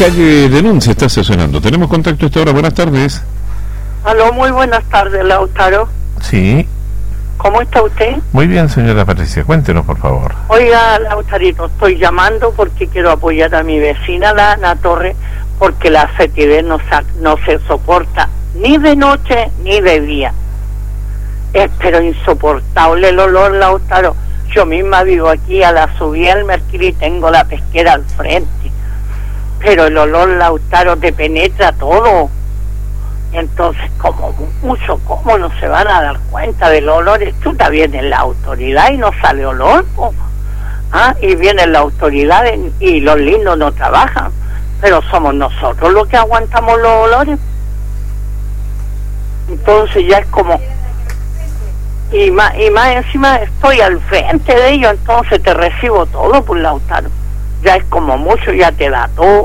Calle Denuncia está sesionando. Tenemos contacto a esta hora. Buenas tardes. Aló, muy buenas tardes, Lautaro. Sí. ¿Cómo está usted? Muy bien, señora Patricia. Cuéntenos, por favor. Oiga, Lautarito, estoy llamando porque quiero apoyar a mi vecina, la Ana Torres, porque la fetidez no se soporta ni de noche ni de día. Es pero insoportable el olor, Lautaro. Yo misma vivo aquí a la subida del Mercurio y tengo la pesquera al frente. Pero el olor, Lautaro, te penetra todo. Entonces, como mucho, ¿cómo no se van a dar cuenta del olor? Chuta, viene la autoridad y no sale olor, po. Y viene la autoridad y los lindos no trabajan, pero somos nosotros los que aguantamos los olores. Entonces ya es como... Y más encima estoy al frente de ellos, entonces te recibo todo por Lautaro. Ya es como mucho, ya te da todo.